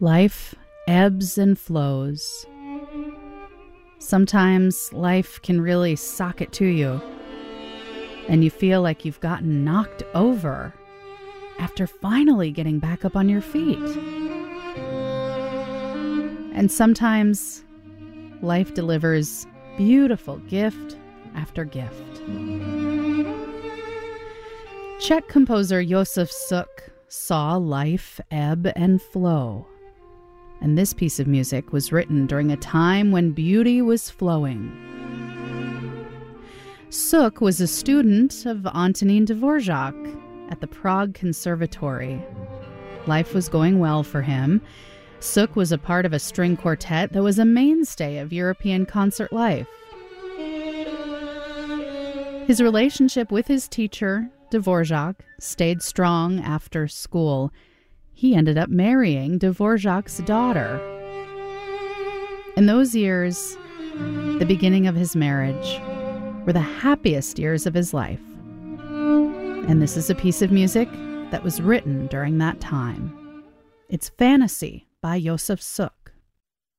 Life ebbs and flows. Sometimes life can really sock it to you, and you feel like you've gotten knocked over after finally getting back up on your feet. And sometimes life delivers beautiful gift after gift. Czech composer Josef Suk saw life ebb and flow. And this piece of music was written during a time when beauty was flowing. Suk was a student of Antonín Dvořák at the Prague Conservatory. Life was going well for him. Suk was a part of a string quartet that was a mainstay of European concert life. His relationship with his teacher, Dvořák, stayed strong after school. He ended up marrying Dvořák's daughter. In those years, the beginning of his marriage, were the happiest years of his life. And this is a piece of music that was written during that time. It's Fantasy by Josef Suk.